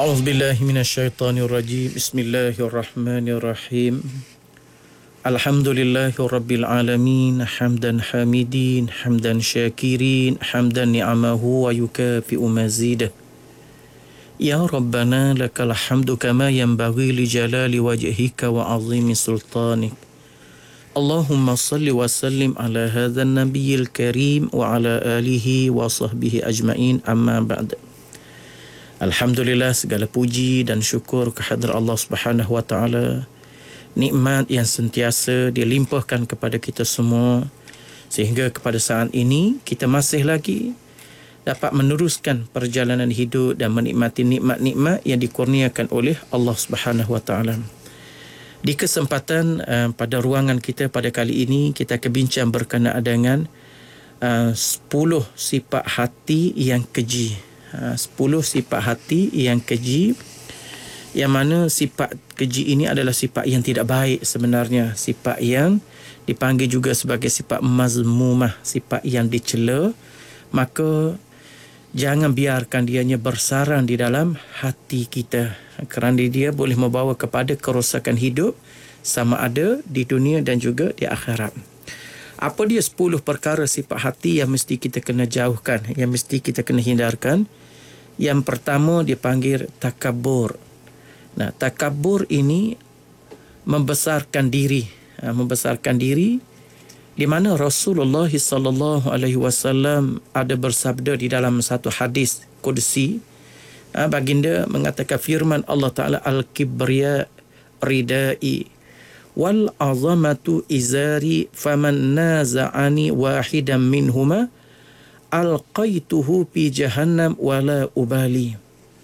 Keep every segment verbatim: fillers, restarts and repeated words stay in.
أعوذ بالله من الشيطان الرجيم بسم الله الرحمن الرحيم الحمد لله رب العالمين حمدا حامدين حمدا شاكرين حمدا نعمه ويكافئ مزيده يا ربنا لك الحمد كما ينبغي لجلال وجهك وعظيم سلطانك اللهم صل وسلم على هذا النبي الكريم وعلى آله وصحبه أجمعين أما بعد. Alhamdulillah, segala puji dan syukur kehadrat Allah Subhanahu wa taala, nikmat yang sentiasa dilimpahkan kepada kita semua sehingga kepada saat ini kita masih lagi dapat meneruskan perjalanan hidup dan menikmati nikmat-nikmat yang dikurniakan oleh Allah Subhanahu wa taala. Di kesempatan uh, pada ruangan kita pada kali ini, kita akan bincang berkenaan dengan uh, sepuluh sifat hati yang keji. sepuluh sifat hati yang keji, yang mana sifat keji ini adalah sifat yang tidak baik sebenarnya, sifat yang dipanggil juga sebagai sifat mazmumah, sifat yang dicela. Maka jangan biarkan dianya bersarang di dalam hati kita, kerana dia boleh membawa kepada kerosakan hidup sama ada di dunia dan juga di akhirat. Apa dia sepuluh perkara sifat hati yang mesti kita kena jauhkan, yang mesti kita kena hindarkan? Yang pertama dipanggil takabur. Nah, takabur ini membesarkan diri, ha, membesarkan diri, di mana Rasulullah sallallahu alaihi wasallam ada bersabda di dalam satu hadis qudsi, ha, baginda mengatakan firman Allah Taala, al-kibriya ridai wal azamatu izari faman naza'ani wahidan minhuma alqaituhu fi jahannam wala ubali.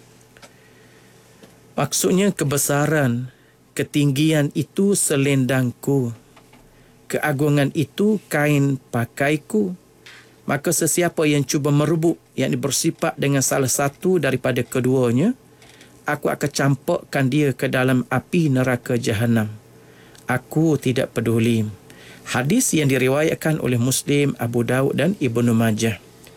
Maksudnya, kebesaran, ketinggian itu selendangku, keagungan itu kain pakaiku. Maka sesiapa yang cuba merebut, yang bersifat dengan salah satu daripada keduanya, aku akan campakkan dia ke dalam api neraka jahannam. Aku tidak peduli. Hadis yang diriwayatkan oleh Muslim, Abu Daud dan Ibnu Majah.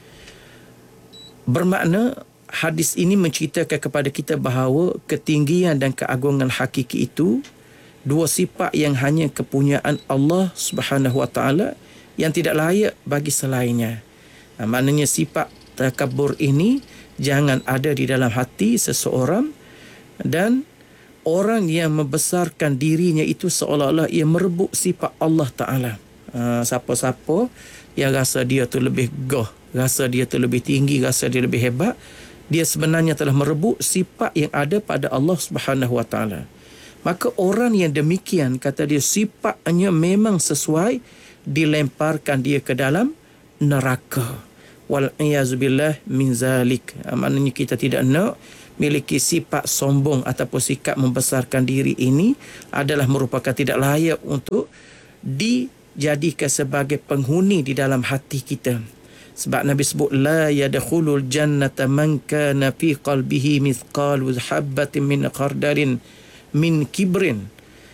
Bermakna hadis ini menceritakan kepada kita bahawa ketinggian dan keagungan hakiki itu dua sifat yang hanya kepunyaan Allah Subhanahu wa taala, yang tidak layak bagi selainnya. Nah, maknanya sifat takabur ini jangan ada di dalam hati seseorang, dan orang yang membesarkan dirinya itu seolah-olah ia merebut sifat Allah Ta'ala. Ha, siapa-siapa yang rasa dia tu lebih goh, rasa dia tu lebih tinggi, rasa dia lebih hebat, dia sebenarnya telah merebut sifat yang ada pada Allah Subhanahu wa taala. Maka orang yang demikian, kata dia, sifatnya memang sesuai dilemparkan dia ke dalam neraka. Wal iyazubillah min zalik. Ha, maknanya kita tidak nak miliki sifat sombong ataupun sikap membesarkan diri ini adalah merupakan tidak layak untuk dijadikan sebagai penghuni di dalam hati kita. Sebab Nabi sebut, la yadkhulul jannata man kana fi qalbihi mithqalu habbatin min khardalin min kibrin.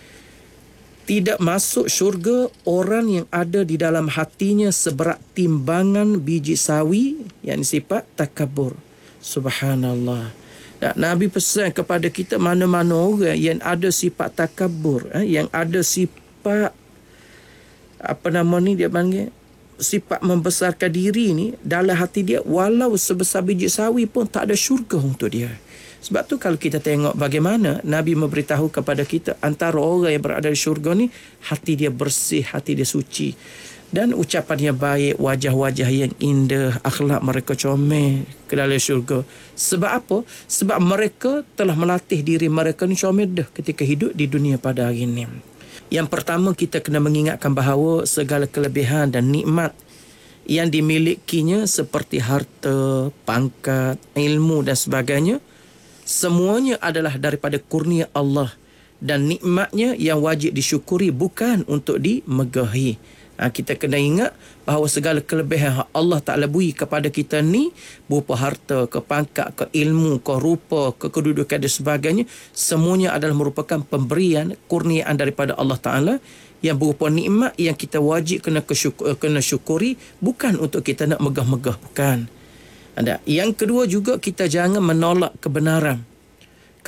Tidak masuk syurga orang yang ada di dalam hatinya seberat timbangan biji sawi, yang sifat takabur. Subhanallah. Dan Nabi pesan kepada kita, mana-mana orang yang ada sifat takabur, eh, yang ada sifat apa nama ni dia panggil, sifat membesarkan diri ni dalam hati dia, walau sebesar biji sawi pun tak ada syurga untuk dia. Sebab tu kalau kita tengok bagaimana Nabi memberitahu kepada kita, antara orang yang berada di syurga ni hati dia bersih, hati dia suci, dan ucapannya baik, wajah-wajah yang indah, akhlak mereka comel ke dalam syurga. Sebab apa? Sebab mereka telah melatih diri mereka ni comel dah ketika hidup di dunia pada hari ini. Yang pertama, kita kena mengingatkan bahawa segala kelebihan dan nikmat yang dimilikinya seperti harta, pangkat, ilmu dan sebagainya, semuanya adalah daripada kurnia Allah, dan nikmatnya yang wajib disyukuri, bukan untuk dimegahi. Ha, kita kena ingat bahawa segala kelebihan Allah Ta'ala beri kepada kita ni, berupa harta, ke pangkat, ke ilmu, ke rupa, ke kedudukan dan sebagainya, semuanya adalah merupakan pemberian, kurniaan daripada Allah Ta'ala, yang berupa nikmat yang kita wajib kena, kesyukur, kena syukuri, bukan untuk kita nak megah-megah, bukan. Ada. Yang kedua juga, kita jangan menolak kebenaran.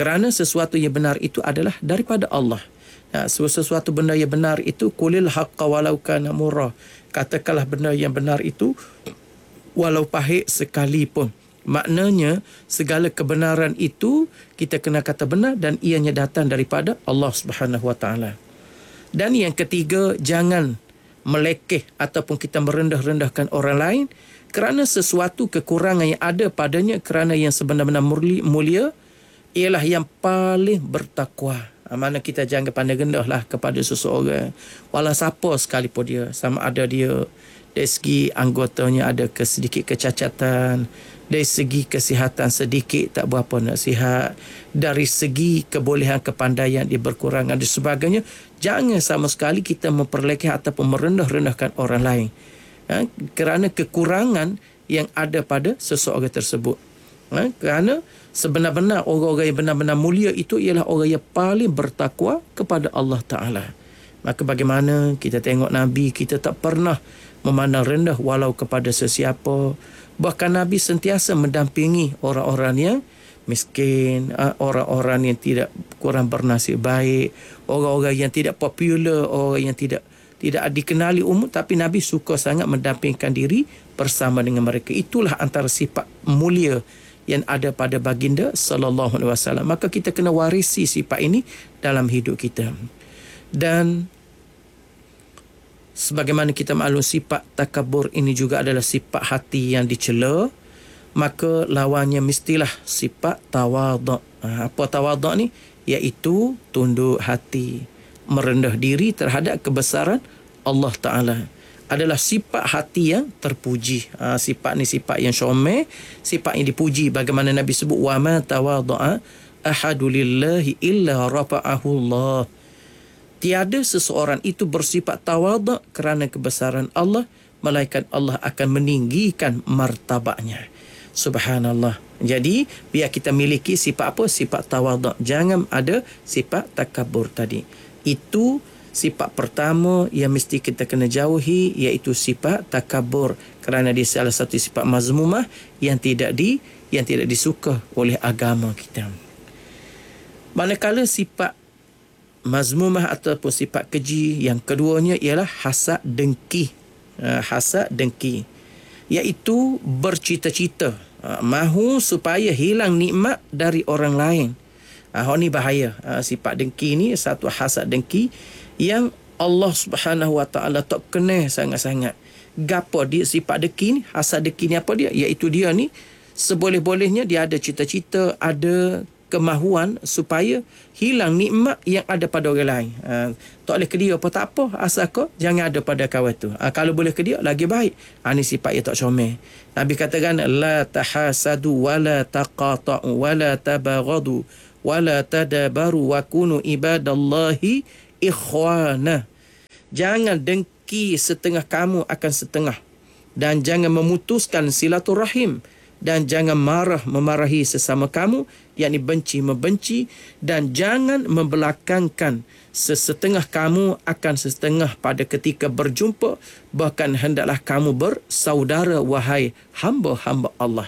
Kerana sesuatu yang benar itu adalah daripada Allah. Ha, sesuatu benda yang benar itu qulil haqqa walau kana murra. Katakanlah benda yang benar itu walau pahit sekalipun. Maknanya segala kebenaran itu kita kena kata benar dan ianya datang daripada Allah Subhanahu Wa Taala. Dan yang ketiga, jangan melekeh ataupun kita merendah-rendahkan orang lain kerana sesuatu kekurangan yang ada padanya, kerana yang sebenar-benar mulia ialah yang paling bertakwa. Mana kita jangan pandai rendah lah kepada seseorang, walau siapa sekalipun dia, sama ada dia dari segi anggotanya ada ke sedikit kecacatan, dari segi kesihatan sedikit tak berapa nak sihat, dari segi kebolehan kepandaian dia berkurang dan sebagainya. Jangan sama sekali kita memperlekeh ataupun merendah-rendahkan orang lain, ha? kerana kekurangan yang ada pada seseorang tersebut. Ha? Kerana sebenar-benar orang-orang yang benar-benar mulia itu ialah orang yang paling bertakwa kepada Allah Ta'ala. Maka bagaimana kita tengok Nabi, kita tak pernah memandang rendah walau kepada sesiapa. Bahkan Nabi sentiasa mendampingi orang-orang yang miskin, orang-orang yang tidak kurang bernasib baik, orang-orang yang tidak popular, orang yang tidak tidak dikenali umum, tapi Nabi suka sangat mendampingkan diri bersama dengan mereka. Itulah antara sifat mulia yang ada pada baginda sallallahu alaihi wasallam. Maka kita kena warisi sifat ini dalam hidup kita. Dan sebagaimana kita maklum, sifat takabur ini juga adalah sifat hati yang dicela. Maka lawannya mestilah sifat tawaduk. Apa tawaduk ni? Iaitu tunduk hati, merendah diri terhadap kebesaran Allah Ta'ala. Adalah sifat hati yang terpuji. Ha, sifat ni sifat yang syomeh, sifat yang dipuji. Bagaimana Nabi sebut, wa ma tawadhu'a ahadu lillahi illa rafa'ahu Allah. Tiada seseorang itu bersifat tawadhu' kerana kebesaran Allah, melainkan Allah akan meninggikan martabatnya. Subhanallah. Jadi biar kita miliki sifat apa? Sifat tawadhu'. Jangan ada sifat takabur tadi. Itu sifat pertama yang mesti kita kena jauhi, iaitu sifat takabur, kerana dia salah satu sifat mazmumah yang tidak di yang tidak disuka oleh agama kita. Manakala sifat mazmumah ataupun sifat keji yang keduanya ialah hasad dengki. Uh, hasad dengki iaitu bercita-cita, uh, mahu supaya hilang nikmat dari orang lain. Ah, uh, ni bahaya. Uh, sifat dengki ni satu hasad dengki yang Allah Subhanahu Wa Taala tak kena sangat-sangat. Gapo dia sifat dengki ni? Hasad dengki ni apa dia? Iaitu dia ni seboleh-bolehnya dia ada cita-cita, ada kemahuan supaya hilang nikmat yang ada pada orang lain. Ha, tak boleh ke dia apa tak apa, asal kau jangan ada pada kawan tu. Ha, kalau boleh ke dia lagi baik. Ha, ni sifat yang tak comel. Nabi katakan la tahasadu wala taqata'u wala tabaghadu wala tadabaru wa kunu ibadallahi ikhwana. Jangan dengki setengah kamu akan setengah, dan jangan memutuskan silaturahim, dan jangan marah memarahi sesama kamu, yakni benci membenci, dan jangan membelakangkan sesetengah kamu akan setengah pada ketika berjumpa, bahkan hendaklah kamu bersaudara wahai hamba-hamba Allah.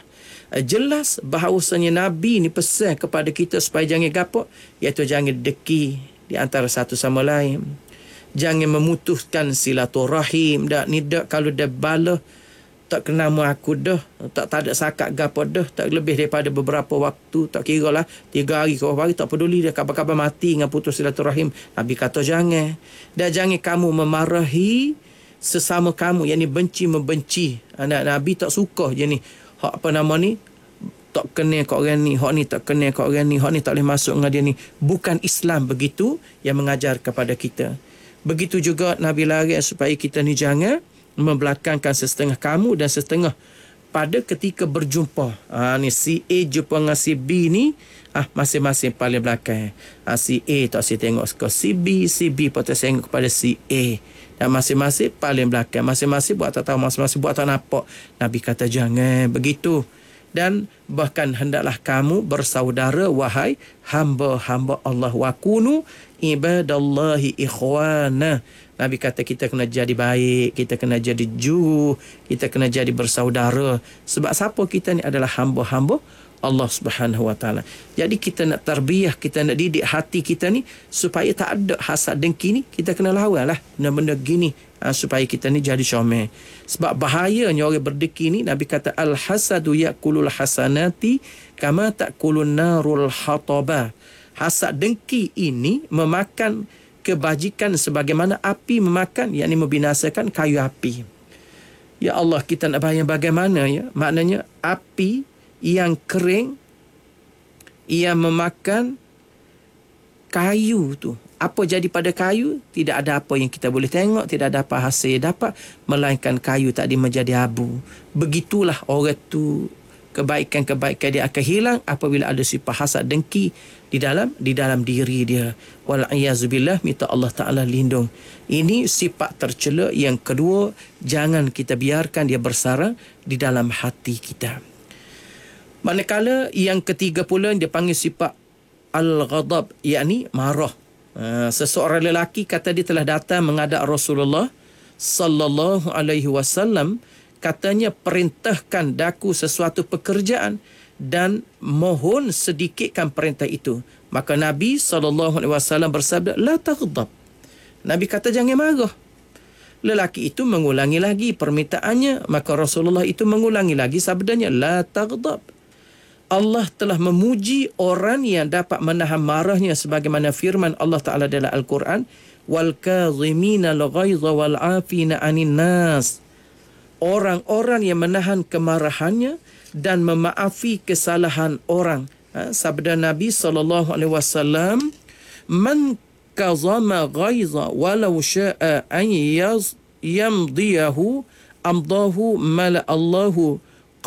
Jelas bahawasanya Nabi ni pesan kepada kita supaya jangan gapo, iaitu jangan deki di antara satu sama lain, jangan memutuskan silaturahim. Dak ni dak kalau dah bala tak kenal mu aku dah, tak tak ada sakat gapo dah, tak lebih daripada beberapa waktu, tak kira lah tiga hari ke berapa hari, tak peduli dia kabar-kabar mati dengan putus silaturahim. Nabi kata jangan. Dan jangan kamu memarahi sesama kamu, yang ni benci membenci. Anak Nabi tak suka je ni, hak apa nama ni tak kena kat orang ni, hak ni tak kena kat orang ni, hak ni tak boleh masuk dengan dia ni. Bukan Islam begitu yang mengajar kepada kita. Begitu juga Nabi larang supaya kita ni jangan membelakangkan setengah kamu dan setengah pada ketika berjumpa. Ha, ni si A jumpa dengan si B ni, ah, masing-masing paling belakang. Ha, si A tak si tengok ke si B, si B pun tak tengok kepada si A. Dan masing-masing paling belakang. Masing-masing buat tak tahu, masing-masing buat tak nampak. Nabi kata jangan begitu. Dan bahkan hendaklah kamu bersaudara wahai hamba-hamba Allah, wa kunu ibadallahi ikhwana. Nabi kata kita kena jadi baik, kita kena jadi juru, kita kena jadi bersaudara. Sebab siapa kita ni adalah hamba-hamba Allah Subhanahu Wa Taala. Jadi kita nak tarbiyah, kita nak didik hati kita ni supaya tak ada hasad dengki ni, kita kena lawan lah benda-benda gini ha, supaya kita ni jadi comel. Sebab bahayanya orang berdengki ni, Nabi kata al-hasadu yakulul hasanati kama takulun narul hataba. Hasad dengki ini memakan kebajikan sebagaimana api memakan, yakni membinasakan kayu api. Ya Allah, kita nak bayang bagaimana ya, maknanya api yang kering ia memakan kayu tu. Apa jadi pada kayu? Tidak ada apa yang kita boleh tengok, tidak ada apa hasil dapat, melainkan kayu tadi menjadi abu. Begitulah orang tu, kebaikan-kebaikan dia akan hilang apabila ada sifat hasad dengki di dalam di dalam diri dia. Wal-iyazubillah, minta Allah Ta'ala lindung. Ini sifat tercela yang kedua, jangan kita biarkan dia bersarang di dalam hati kita. Manakala yang ketiga pula dia panggil sifat al-ghadab, yakni marah. Uh, seseorang lelaki kata dia telah datang menghadap Rasulullah sallallahu alaihi wasallam, katanya perintahkan daku sesuatu pekerjaan dan mohon sedikitkan perintah itu. Maka Nabi sallallahu alaihi wasallam bersabda, la taghdab. Nabi kata jangan marah. Lelaki itu mengulangi lagi permintaannya, maka Rasulullah itu mengulangi lagi sabdanya, la taghdab. Allah telah memuji orang yang dapat menahan marahnya sebagaimana firman Allah Ta'ala dalam Al-Quran, wal kadhimina al-ghaidha wal 'afina 'anil nas. Orang-orang yang menahan kemarahannya dan memaafi kesalahan orang. Ha, sabda Nabi sallallahu alaihi wasallam, man kazama ghaidha walau syaa an yamdiyahu amdahu mala Allahu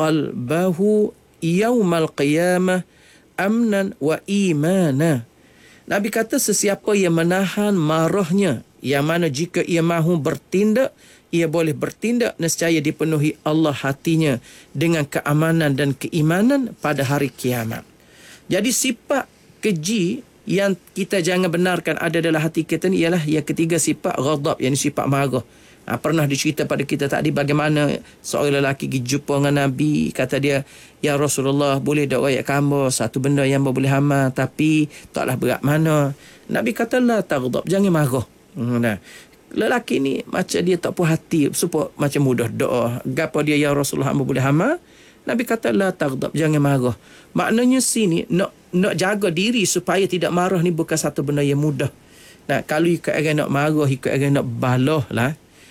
qalbahu yaumal qiyamah amnan wa imana. Nabi kata sesiapa yang menahan marahnya, yang mana jika ia mahu bertindak, ia boleh bertindak, nescaya dipenuhi Allah hatinya dengan keamanan dan keimanan pada hari kiamat. Jadi sifat keji yang kita jangan benarkan ada dalam hati kita ni ialah yang ketiga, sifat ghadab, yang sifat marah. Ha, pernah dicerita pada kita tadi bagaimana seorang lelaki pergi jumpa dengan Nabi, kata dia, ya Rasulullah, boleh tak ayat kamu satu benda yang boleh amal tapi taklah berat mana. Nabi kata la taghdab, jangan marah. Hmm, nah. Lelaki ni macam dia tak puas hati, supaya macam mudah doa. Gapo dia, ya Rasulullah, hamba boleh amal? Nabi kata la taghdab, jangan marah. Maknanya sini nak nak jaga diri supaya tidak marah ni bukan satu benda yang mudah. Nah, kalau ikut orang nak marah, ikut orang nak balah lah.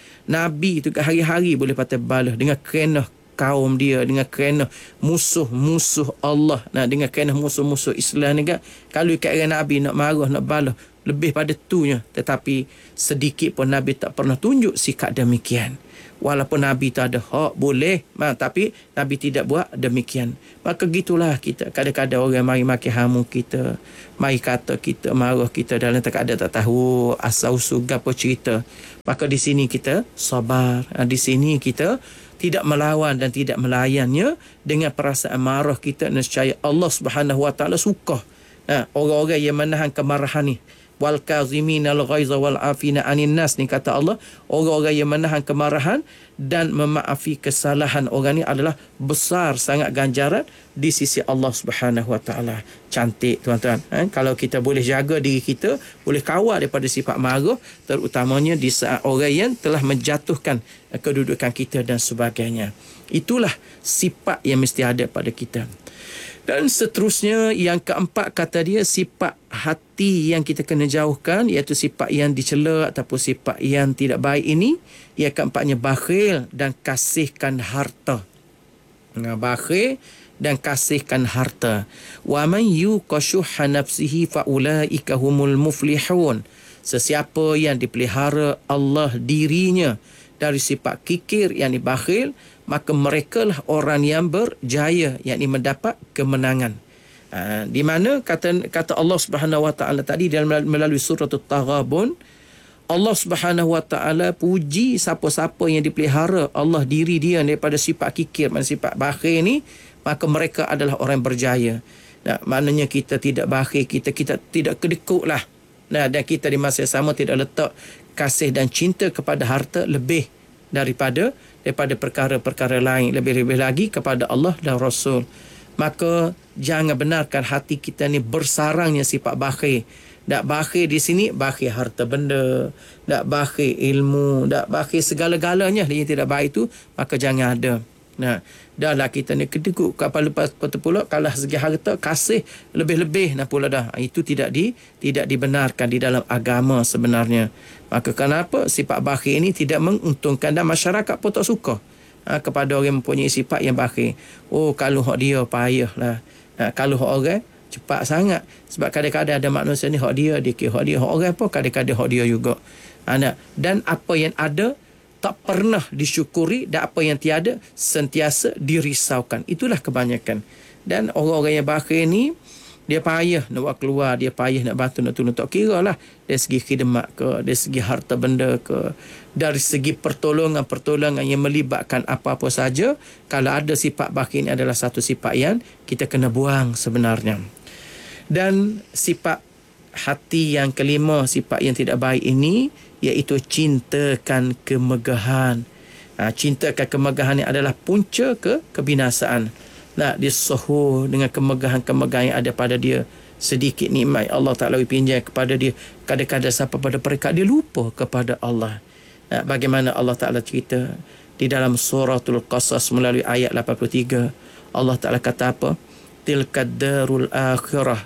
Nabi tu hari-hari boleh patah balas dengan kerana kaum dia, dengan kerana musuh-musuh Allah, nah, dengan kerana musuh-musuh Islam ni kan. Kalau ikat Nabi nak marah, nak balas, lebih pada tunya. Tetapi sedikit pun Nabi tak pernah tunjuk sikap demikian. Walaupun Nabi tak ada hak, boleh, ma, tapi Nabi tidak buat demikian. Maka gitulah kita. Kadang-kadang orang mari maki hamu kita, mari kata kita, marah kita dalam tak ada, tak tahu asal usul apa cerita. Maka di sini kita sabar. Di sini kita tidak melawan dan tidak melayannya dengan perasaan marah kita. Nescaya Allah Subhanahu Wa Taala suka ha, orang-orang yang menahan kemarahan ni. Wal kazimina al-ghaiza wal 'afina 'anil nas, ni kata Allah, orang-orang yang menahan kemarahan dan memaafi kesalahan orang ni adalah besar sangat ganjaran di sisi Allah Subhanahu Wa Taala. Cantik tuan-tuan. Ha? Kalau kita boleh jaga diri kita, boleh kawal daripada sifat marah, terutamanya di saat orang yang telah menjatuhkan kedudukan kita dan sebagainya. Itulah sifat yang mesti ada pada kita. Dan seterusnya, yang keempat kata dia, sifat hati yang kita kena jauhkan, iaitu sifat yang dicela ataupun sifat yang tidak baik ini. Yang keempatnya bakhil dan kasihkan harta. Nah, bakhil dan kasihkan harta. Wa man yuqashuha nafsihi fa ulaika humul muflihun. Sesiapa yang dipelihara Allah dirinya dari sifat kikir, yakni bakhil, maka merekalah orang yang berjaya, yakni mendapat kemenangan. Ha, di mana kata kata Allah Subhanahu Wa Taala tadi dalam melalui surah At-Taghabun, Allah Subhanahu Wa Taala puji siapa-siapa yang dipelihara Allah diri dia daripada sifat kikir, maksudnya sifat bakhil ni, maka mereka adalah orang berjaya. Nah, maknanya kita tidak bakhil, kita kita tidak kedekutlah. Nah, dan kita di masa yang sama tidak letak kasih dan cinta kepada harta lebih daripada daripada perkara-perkara lain, lebih-lebih lagi kepada Allah dan Rasul. maka jangan benarkan hati kita ni bersarangnya sifat bakhil. Tak bakhil di sini, bakhil harta benda, tak bakhil ilmu, tak bakhil segala-galanya yang tidak baik itu, maka jangan ada. Nah, dah lah kita ni kedekut kapal lepas pula kalah segi harta, kasih lebih-lebih nak pula dah. Itu tidak di tidak dibenarkan di dalam agama sebenarnya. Maka kenapa sifat bakhil ini tidak menguntungkan dan masyarakat pun tak suka ha, kepada orang mempunyai sifat yang bakhil. Oh, kalau hak dia payahlah. Ha, kalau hak orang cepat sangat. Sebab kadang-kadang ada manusia ni hak dia, dia kira hak dia, hak orang pun kadang-kadang hak dia juga. Ha, dan apa yang ada tak pernah disyukuri, dan apa yang tiada sentiasa dirisaukan. Itulah kebanyakan. Dan orang-orang yang bakhil ni, dia payah nak buat keluar, dia payah nak bantu, nak tolong, tak kira lah dari segi khidmat ke, dari segi harta benda ke, dari segi pertolongan-pertolongan yang melibatkan apa-apa saja. Kalau ada sifat bakhil ini adalah satu sifat yang kita kena buang sebenarnya. Dan sifat hati yang kelima, sifat yang tidak baik ini, iaitu cintakan kemegahan. Ha, cintakan kemegahan ini adalah punca ke kebinasaan. Nah, dia sohor dengan kemegahan-kemegahan yang ada pada dia. Sedikit nikmat Allah Ta'ala pinjam kepada dia. Kadang-kadang sampai pada peringkat dia lupa kepada Allah. Nah, bagaimana Allah Ta'ala cerita di dalam suratul Qasas melalui ayat lapan puluh tiga. Allah Ta'ala kata apa? Tilkad darul akhirah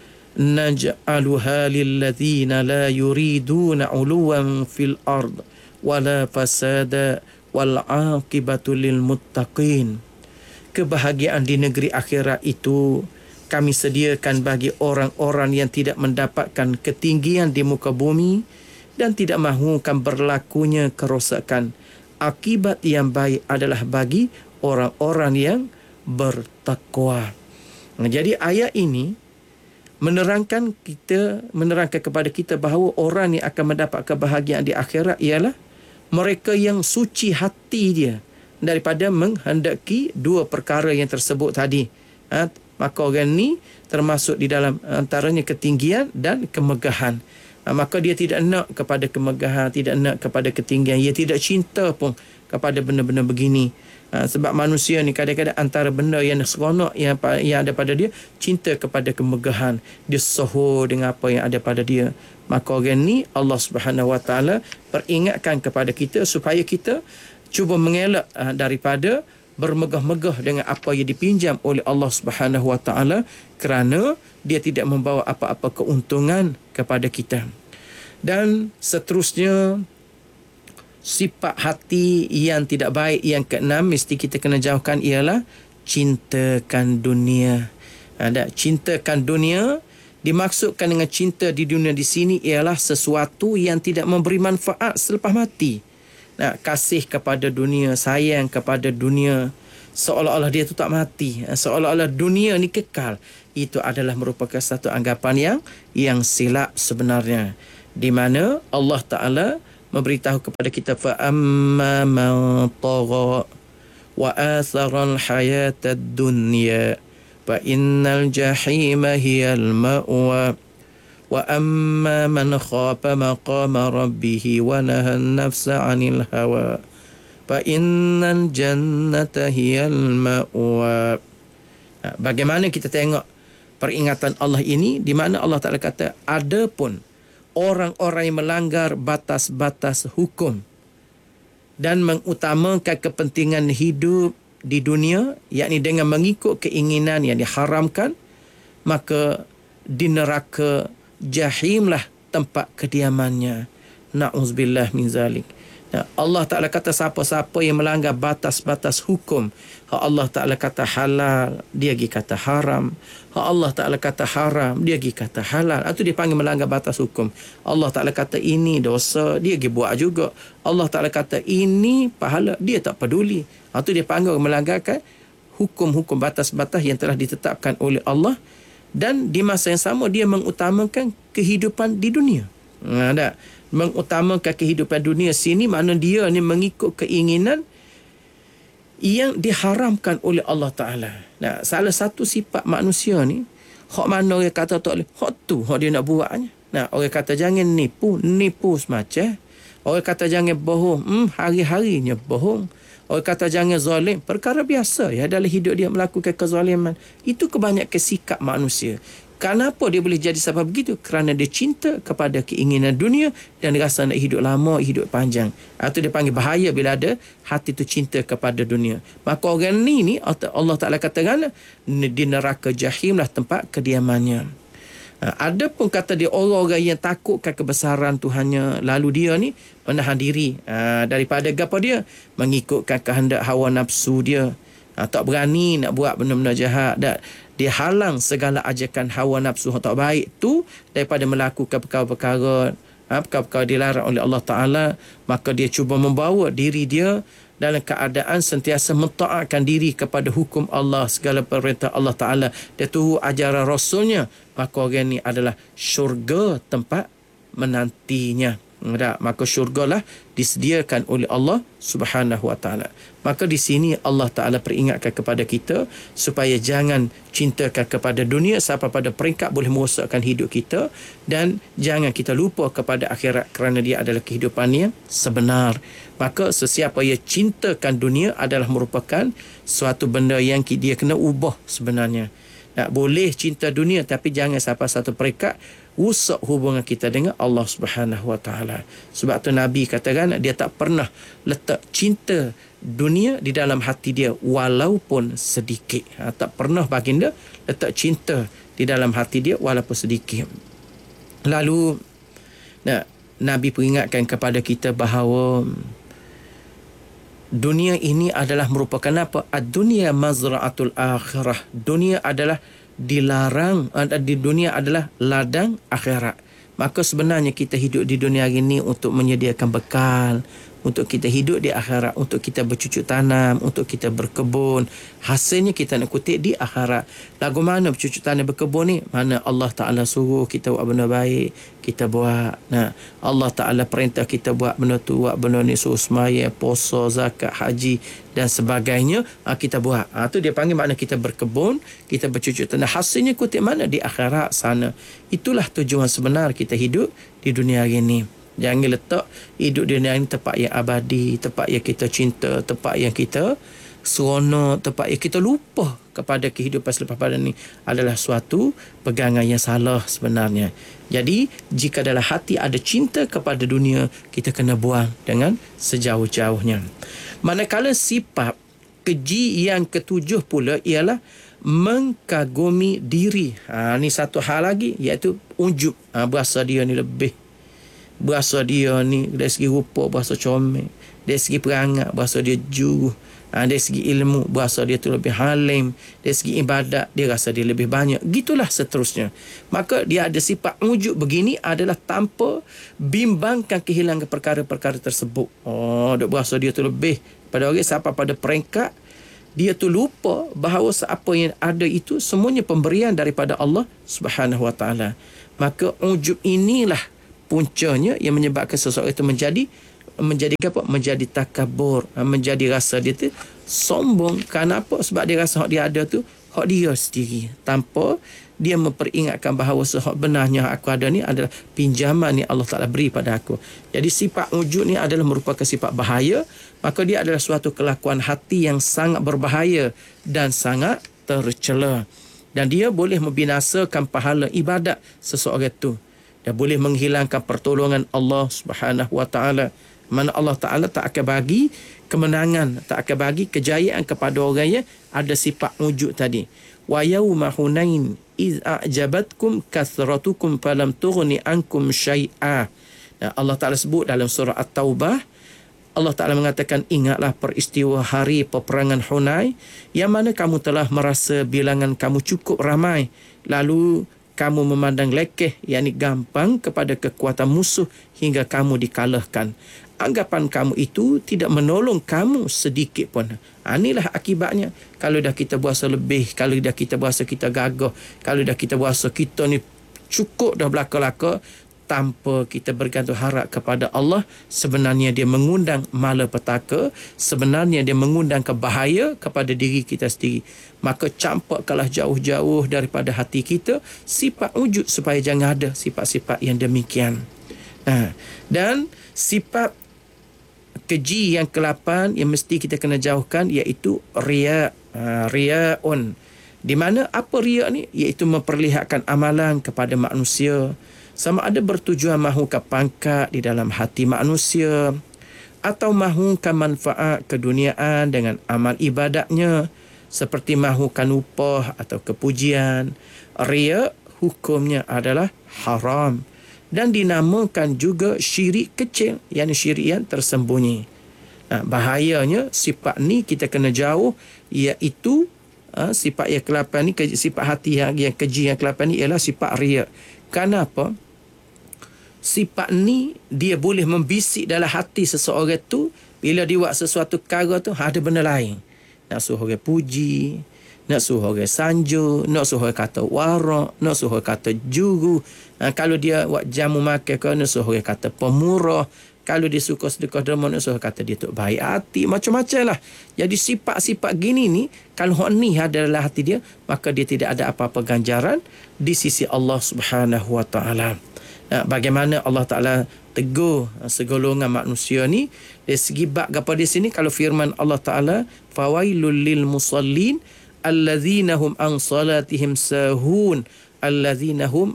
naj'aluha lilladzina la yuriduna 'uluwan fil ard wala fasada wal 'aqibatu lil muttaqin. Kebahagiaan di negeri akhirat itu kami sediakan bagi orang-orang yang tidak mendapatkan ketinggian di muka bumi dan tidak mahukan berlakunya kerosakan. Akibat yang baik adalah bagi orang-orang yang bertakwa. Jadi ayat ini menerangkan kita, menerangkan kepada kita bahawa orang yang akan mendapat kebahagiaan di akhirat ialah mereka yang suci hati dia daripada menghendaki dua perkara yang tersebut tadi. Ha, maka orang ni termasuk di dalam antaranya ketinggian dan kemegahan. Ha, maka dia tidak nak kepada kemegahan, tidak nak kepada ketinggian. Ia tidak cinta pun kepada benda-benda begini. Ha, sebab manusia ni kadang-kadang antara benda yang seronok yang, yang ada pada dia, cinta kepada kemegahan. Dia sohor dengan apa yang ada pada dia. Maka orang ni Allah Subhanahu Wa Taala peringatkan kepada kita supaya kita cuba mengelak uh, daripada bermegah-megah dengan apa yang dipinjam oleh Allah Subhanahu Wa Taala, kerana dia tidak membawa apa-apa keuntungan kepada kita. Dan seterusnya, sifat hati yang tidak baik yang keenam mesti kita kena jauhkan ialah cintakan dunia. Ada cintakan dunia, dimaksudkan dengan cinta di dunia di sini ialah sesuatu yang tidak memberi manfaat selepas mati. Nah, kasih kepada dunia, sayang kepada dunia, seolah-olah dia tu tak mati, seolah-olah dunia ni kekal. Itu adalah merupakan satu anggapan yang yang silap sebenarnya, di mana Allah Ta'ala memberitahu kepada kita, fa amma man tagha wa athara al-hayata ad-dunya fa innal jahima hiyal ma'wa wa amma man khafa maqama rabbih wa nahan nafsa 'anil hawa fa innal jannata hiyal ma'wa. Bagaimana kita tengok peringatan Allah ini, di mana Allah Ta'ala kata, adapun orang-orang yang melanggar batas-batas hukum dan mengutamakan kepentingan hidup di dunia, yakni dengan mengikut keinginan yang diharamkan, maka di neraka jahimlah tempat kediamannya. Na'udzubillah min zalik. Nah, Allah Ta'ala kata siapa-siapa yang melanggar batas-batas hukum, hak Allah Ta'ala kata halal, dia pergi kata haram. Hak Allah Ta'ala kata haram, dia pergi kata halal. Itu dia panggil melanggar batas hukum. Allah Ta'ala kata ini dosa, dia pergi buat juga. Allah Ta'ala kata ini pahala, dia tak peduli. Itu dia panggil melanggarkan hukum-hukum batas-batas yang telah ditetapkan oleh Allah. Dan di masa yang sama dia mengutamakan kehidupan di dunia. Nah, tak? Mengutamakan kehidupan dunia sini makna dia ni mengikut keinginan yang diharamkan oleh Allah Ta'ala. Nah, salah satu sifat manusia ni, hak mana orang kata tak boleh, hak tu hak dia nak buatnya. Nah, orang kata jangan nipu, nipu semacam. Orang kata jangan bohong, hmm, hari-harinya bohong. Orang kata jangan zalim, perkara biasa ya dalam hidup dia melakukan kezaliman. Itu kebanyakan sikap manusia. Kenapa dia boleh jadi sebab begitu? Kerana dia cinta kepada keinginan dunia dan dia rasa nak hidup lama, hidup panjang. Atau dia panggil bahaya bila ada hati tu cinta kepada dunia. Maka orang ni ni Allah Ta'ala katakan di neraka jahim lah tempat kediamannya. Ada pun kata dia orang-orang yang takutkan kebesaran Tuhannya, lalu dia ni menahan diri aa, daripada apa dia? Mengikutkan kehendak hawa nafsu dia. Ha, tak berani nak buat benda-benda jahat. Dan dia halang segala ajakan hawa nafsu yang tak baik tu daripada melakukan perkara-perkara, ha, perkara-perkara dilarang oleh Allah Ta'ala. Maka dia cuba membawa diri dia dalam keadaan sentiasa mentaatkan diri kepada hukum Allah, segala perintah Allah Ta'ala. Dia turut ajaran Rasulnya. Maka orang ni adalah syurga tempat menantinya. Tak? Maka syurgalah disediakan oleh Allah Subhanahu Wa Ta'ala. Maka di sini Allah Ta'ala peringatkan kepada kita supaya jangan cintakan kepada dunia sampai pada peringkat boleh merosakkan hidup kita, dan jangan kita lupa kepada akhirat kerana dia adalah kehidupan yang sebenar. Maka sesiapa yang cintakan dunia adalah merupakan suatu benda yang dia kena ubah sebenarnya. Tak boleh cinta dunia tapi jangan sampai satu peringkat rusak hubungan kita dengan Allah Subhanahu Wa Ta'ala. Sebab tu Nabi katakan dia tak pernah letak cinta dunia di dalam hati dia walaupun sedikit. Ha, tak pernah baginda letak cinta di dalam hati dia walaupun sedikit. Lalu nah, Nabi peringatkan kepada kita bahawa dunia ini adalah merupakan apa? Ad-dunya mazra'atul akhirah. Dunia adalah dilarang, di dunia adalah ladang akhirat. Maka sebenarnya kita hidup di dunia ini untuk menyediakan bekal, untuk kita hidup di akhirat, untuk kita bercucuk tanam, untuk kita berkebun. Hasilnya kita nak kutip di akhirat. Lagu mana bercucuk tanam berkebun ni? Mana Allah Ta'ala suruh kita buat benda baik, kita buat. Nah, Allah Ta'ala perintah kita buat benda tu, buat benda ni, suruh semaya, puasa, zakat, haji dan sebagainya, ha, kita buat. Ha, tu dia panggil makna kita berkebun, kita bercucuk tanam. Hasilnya kutip mana? Di akhirat sana. Itulah tujuan sebenar kita hidup di dunia ini. Jangan letak hidup dunia ini tempat yang abadi, tempat yang kita cinta, tempat yang kita seronok, tempat yang kita lupa kepada kehidupan selepas pada ini adalah suatu pegangan yang salah sebenarnya. Jadi, jika dalam hati ada cinta kepada dunia, kita kena buang dengan sejauh-jauhnya. Manakala sifat keji yang ketujuh pula ialah mengkagumi diri. Ha, ni satu hal lagi, iaitu ujub. Ha, berasa dia ni lebih. Berasa dia ni dari segi rupa berasa comel, dari segi perangai berasa dia juruh, ha, dari segi ilmu berasa dia tu lebih halim, dari segi ibadat dia rasa dia lebih banyak. Gitulah seterusnya. Maka dia ada sifat ujub begini adalah tanpa bimbangkan kehilangan perkara-perkara tersebut. Oh, dia berasa dia tu lebih pada orang sampai pada peringkat dia tu lupa bahawa apa yang ada itu semuanya pemberian daripada Allah Subhanahu Wa Ta'ala. Maka ujub inilah puncanya yang menyebabkan seseorang itu menjadi menjadi apa? Menjadi takabur, menjadi rasa dia tu sombong. Kenapa? Sebab dia rasa hak dia ada tu hak dia sendiri, tanpa dia memperingatkan bahawa hak benarnya aku ada ni adalah pinjaman yang Allah Ta'ala beri pada aku. Jadi sifat wujud ni adalah merupakan sifat bahaya. Maka dia adalah suatu kelakuan hati yang sangat berbahaya dan sangat tercela, dan dia boleh membinasakan pahala ibadat seseorang itu. Dia boleh menghilangkan pertolongan Allah Subhanahu Wa Ta'ala. Mana Allah Ta'ala tak akan bagi kemenangan, tak akan bagi kejayaan kepada orang yang ada sifat wujud tadi. Wa yawma hunain iz a'jabatkum kathratukum falam tughni ankum syai'a. Allah Ta'ala sebut dalam surah At-Taubah, Allah Ta'ala mengatakan, ingatlah peristiwa hari peperangan Hunain yang mana kamu telah merasa bilangan kamu cukup ramai, lalu kamu memandang lekeh, yakni gampang kepada kekuatan musuh hingga kamu dikalahkan. Anggapan kamu itu tidak menolong kamu sedikit pun. Ha, inilah akibatnya. Kalau dah kita berasa lebih, kalau dah kita berasa kita gagah, kalau dah kita berasa kita ni cukup dah belaka-laka, tanpa kita bergantung harap kepada Allah, sebenarnya dia mengundang malapetaka, sebenarnya dia mengundang kebahaya kepada diri kita sendiri. Maka campakkanlah jauh-jauh daripada hati kita sifat wujud supaya jangan ada sifat-sifat yang demikian. Nah, dan sifat keji yang kelapan yang mesti kita kena jauhkan iaitu riya. Ha, riyaun. Di mana apa riya ni? Iaitu memperlihatkan amalan kepada manusia, sama ada bertujuan mahukan pangkat di dalam hati manusia atau mahukan manfaat keduniaan dengan amal ibadatnya, seperti mahukan upah atau kepujian. Riya hukumnya adalah haram dan dinamakan juga syirik kecil, yang syirik yang tersembunyi. Ha, bahayanya sifat ni kita kena jauh, iaitu ha, sifat yang kelapan ni, sifat hati yang, yang keji yang kelapan ni ialah sifat riya. Kenapa? Sifat ni dia boleh membisik dalam hati seseorang tu bila dia buat sesuatu perkara tu ada benda lain. Nak suruh orang puji, nak suruh orang sanjung, nak suruh orang kata warak, nak suruh orang kata juru. Ha, kalau dia buat jamu makan ke, nak suruh orang kata pemurah. Kalau dia suka sedekah derma, nak suruh kata dia tu baik hati. Macam-macam lah. Jadi sifat-sifat gini ni, kalau hak ni ada dalam hati dia, maka dia tidak ada apa-apa ganjaran di sisi Allah Subhanahu Wa Taala. Nah, bagaimana Allah Ta'ala tegur segolongan manusia ni dari segi bab apa di sini? Kalau firman Allah Ta'ala, fawailul lil musallin allazina hum an salatihim sahun allazina hum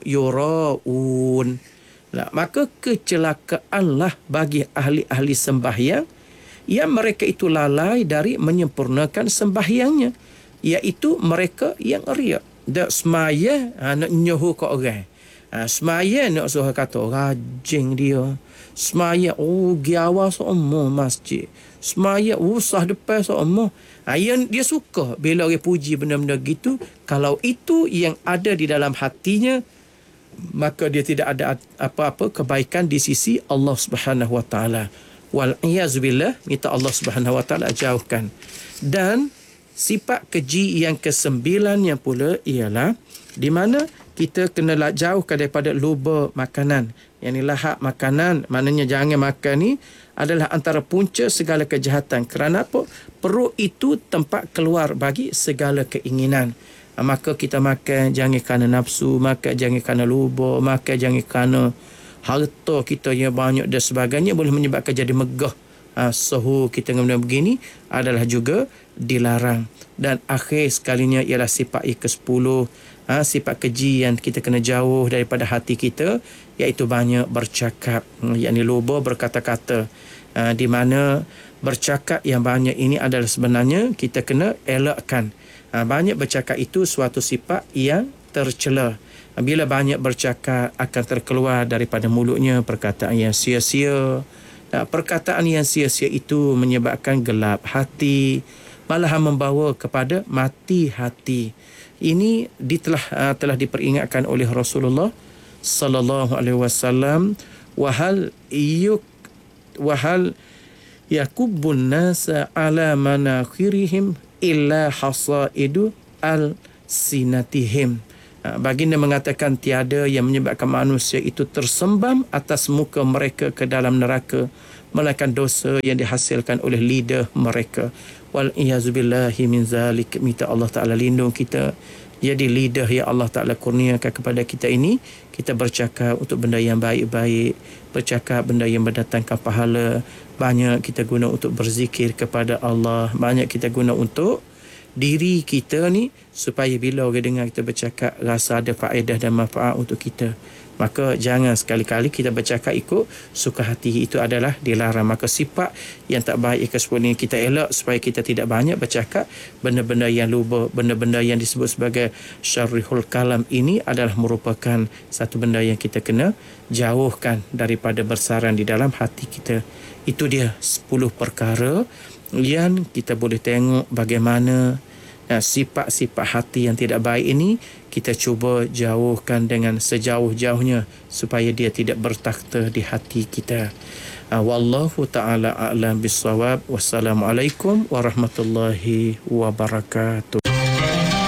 yuraun. Nah, maka kecelakaanlah bagi ahli-ahli sembahyang yang mereka itu lalai dari menyempurnakan sembahyangnya, iaitu mereka yang riya. Dak semaya ha, nak nyohu ke orang. Ha, semaya nak suruh kata rajin dia. Semaya oh giawa semua masjid. Semaya usah depan semua. Ha, yang dia suka bila orang puji benda-benda gitu. Kalau itu yang ada di dalam hatinya, maka dia tidak ada apa-apa kebaikan di sisi Allah Subhanahu Wa Taala. Wal iyazubillah, minta Allah Subhanahu Wa Taala jauhkan. Dan sifat keji yang kesembilannya pula ialah di mana kita kena jauhkan daripada luba makanan. Yang ni lahap makanan, maknanya jangan makan ni adalah antara punca segala kejahatan. Kerana apa? Perut itu tempat keluar bagi segala keinginan. Ha, maka kita makan jangan kerana nafsu, makan jangan kerana luba, makan jangan kerana harta kita yang banyak dan sebagainya, boleh menyebabkan jadi megah. Ha, suhu kita kemudian begini adalah juga dilarang. Dan akhir sekalinya ialah sifat yang kesepuluh, ha, sifat keji yang kita kena jauh daripada hati kita, iaitu banyak bercakap, yakni luba berkata-kata. Ha, di mana bercakap yang banyak ini adalah sebenarnya kita kena elakkan. Ha, banyak bercakap itu suatu sifat yang tercela. Bila banyak bercakap, akan terkeluar daripada mulutnya perkataan yang sia-sia. Ha, perkataan yang sia-sia itu menyebabkan gelap hati, malahan membawa kepada mati hati. Ini ditelah, uh, telah diperingatkan oleh Rasulullah sallallahu alaihi wasallam, wahal yuk wahal yakubbun nasa ala manakhirihim illa hasaidu al-sinatihim. Baginda mengatakan tiada yang menyebabkan manusia itu tersembam atas muka mereka ke dalam neraka melainkan dosa yang dihasilkan oleh lidah mereka. Wal iyazubillahi min zalik. Minta Allah Ta'ala lindung kita. Jadi lidah yang Allah Ta'ala kurniakan kepada kita ini, kita bercakap untuk benda yang baik-baik, bercakap benda yang mendatangkan pahala. Banyak kita guna untuk berzikir kepada Allah, banyak kita guna untuk diri kita ni, supaya bila orang dengar kita bercakap rasa ada faedah dan manfaat untuk kita. Maka jangan sekali-kali kita bercakap ikut suka hati, itu adalah dilarang. Maka sifat yang tak baik ikan sepuluh ini kita elak supaya kita tidak banyak bercakap benda-benda yang luba, benda-benda yang disebut sebagai syarrihul kalam. Ini adalah merupakan satu benda yang kita kena jauhkan daripada bersarang di dalam hati kita. Itu dia sepuluh perkara yang kita boleh tengok bagaimana nah, sifat-sifat hati yang tidak baik ini kita cuba jauhkan dengan sejauh-jauhnya supaya dia tidak bertakhta di hati kita. Wallahu ta'ala a'lam bissawab. Wassalamualaikum warahmatullahi wabarakatuh.